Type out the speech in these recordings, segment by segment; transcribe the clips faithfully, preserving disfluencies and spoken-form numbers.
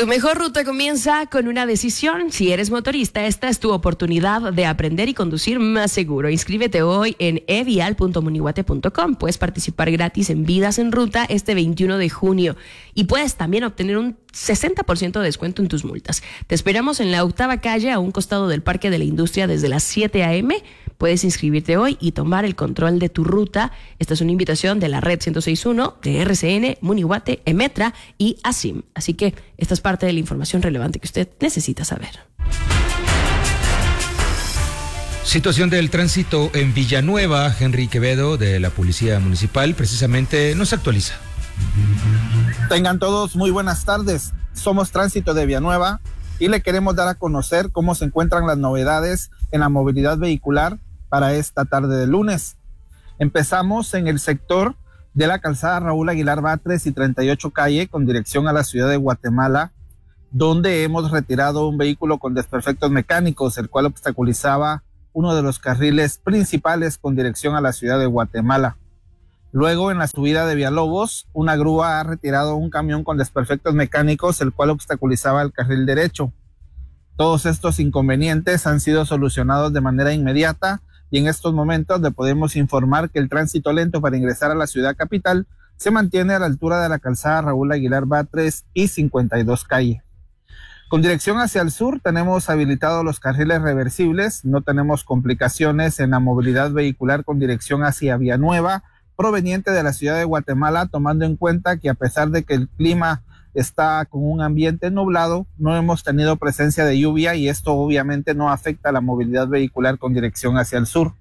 Tu mejor ruta comienza con una decisión. Si eres motorista, esta es tu oportunidad de aprender y conducir más seguro. Inscríbete hoy en e vial punto munihuate punto com. Puedes participar gratis en Vidas en Ruta este veintiuno de junio y puedes también obtener un sesenta por ciento de descuento en tus multas. Te esperamos en la octava calle, a un costado del Parque de la Industria, desde las siete a.m. Puedes inscribirte hoy y tomar el control de tu ruta. Esta es una invitación de la Red ciento seis punto uno, de R C N, Munihuate, Emetra y ASIM. Así que esta es parte de la información relevante que usted necesita saber. Situación del tránsito en Villanueva. Henry Quevedo, de la Policía Municipal, precisamente nos actualiza. Tengan todos muy buenas tardes. Somos Tránsito de Villanueva y le queremos dar a conocer cómo se encuentran las novedades en la movilidad vehicular para esta tarde de lunes. Empezamos en el sector de la calzada Raúl Aguilar Batres y treinta y ocho calle con dirección a la ciudad de Guatemala, donde hemos retirado un vehículo con desperfectos mecánicos, el cual obstaculizaba uno de los carriles principales con dirección a la ciudad de Guatemala. Luego, en la subida de Villalobos, una grúa ha retirado un camión con desperfectos mecánicos, el cual obstaculizaba el carril derecho. Todos estos inconvenientes han sido solucionados de manera inmediata y en estos momentos le podemos informar que el tránsito lento para ingresar a la ciudad capital se mantiene a la altura de la calzada Raúl Aguilar Batres y cincuenta y dos calle. Con dirección hacia el sur tenemos habilitados los carriles reversibles, no tenemos complicaciones en la movilidad vehicular con dirección hacia Villanueva, proveniente de la ciudad de Guatemala, tomando en cuenta que a pesar de que el clima está con un ambiente nublado, no hemos tenido presencia de lluvia y esto obviamente no afecta a la movilidad vehicular con dirección hacia el sur.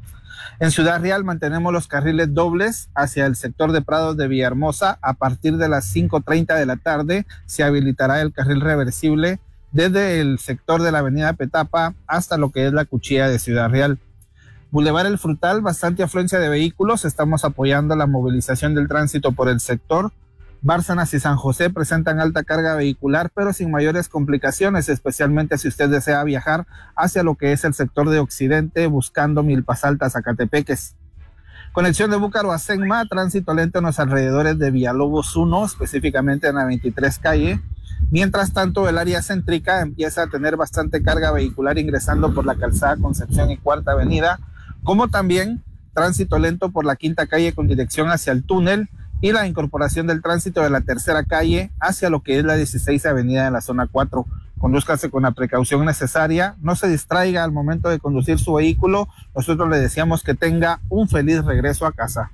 En Ciudad Real mantenemos los carriles dobles hacia el sector de Prados de Villahermosa. A partir de las cinco treinta de la tarde se habilitará el carril reversible desde el sector de la avenida Petapa hasta lo que es la Cuchilla de Ciudad Real. Boulevard El Frutal, bastante afluencia de vehículos, estamos apoyando la movilización del tránsito por el sector. Bárcenas y San José presentan alta carga vehicular, pero sin mayores complicaciones, especialmente si usted desea viajar hacia lo que es el sector de Occidente, buscando Milpas Altas, Zacatepeques. Conexión de Búcaro a Senma, tránsito lento en los alrededores de Villalobos uno, específicamente en la veintitrés calle. Mientras tanto, el área céntrica empieza a tener bastante carga vehicular ingresando por la calzada Concepción y Cuarta Avenida, como también tránsito lento por la quinta calle con dirección hacia el túnel y la incorporación del tránsito de la tercera calle hacia lo que es la dieciséis avenida en la zona cuatro. Condúzcase con la precaución necesaria, no se distraiga al momento de conducir su vehículo. Nosotros le deseamos que tenga un feliz regreso a casa.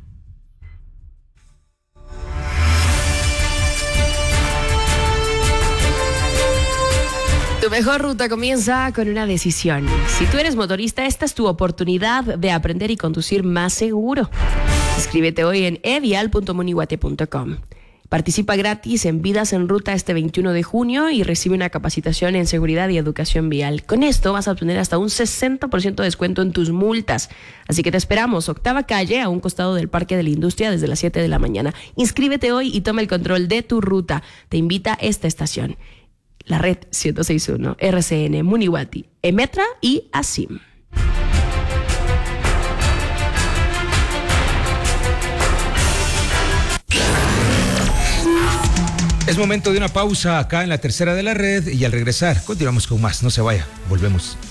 Tu mejor ruta comienza con una decisión. Si tú eres motorista, esta es tu oportunidad de aprender y conducir más seguro. Inscríbete hoy en e vial punto munihuate punto com. Participa gratis en Vidas en Ruta este veintiuno de junio y recibe una capacitación en seguridad y educación vial. Con esto vas a obtener hasta un sesenta por ciento de descuento en tus multas. Así que te esperamos, octava calle, a un costado del Parque de la Industria, desde las siete de la mañana. Inscríbete hoy y toma el control de tu ruta. Te invita esta estación. La Red ciento seis punto uno, R C N, Munihuate, Emetra y ASIM. Es momento de una pausa acá en la tercera de la red y al regresar continuamos con más. No se vaya, volvemos.